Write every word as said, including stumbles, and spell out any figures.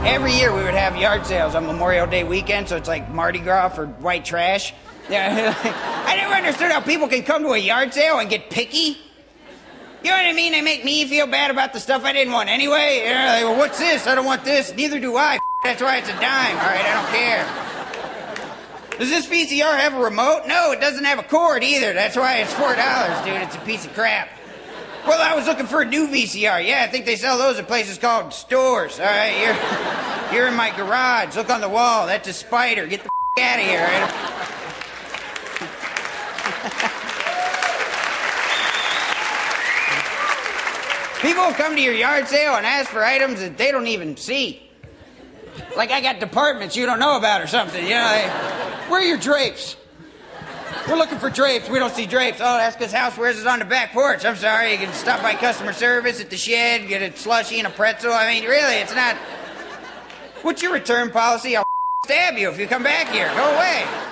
Every year we would have yard sales on Memorial Day weekend, so it's like Mardi Gras for white trash. Yeah, I never understood how people can come to a yard sale and get picky. You know what I mean? They make me feel bad about the stuff I didn't want anyway. You know, like, well, what's this? I don't want this. Neither do I. That's why it's a dime. All right, I don't care. Does this V C R have a remote? No, it doesn't have a cord either. That's why it's four dollars, dude. It's a piece of crap. Well, I was looking for a new V C R. Yeah, I think they sell those at places called stores. All right, you're, you're in my garage. Look on the wall. That's a spider. Get the f- out of here. All right? People will come to your yard sale and ask for items that they don't even see. Like I got departments you don't know about or something. You know, like, where are your drapes? We're looking for drapes. We don't see drapes. Oh, that's because Housewares is on the back porch. I'm sorry. You can stop by customer service at the shed, get a slushie and a pretzel. I mean, really, it's not... What's your return policy? I'll stab you if you come back here. Go away.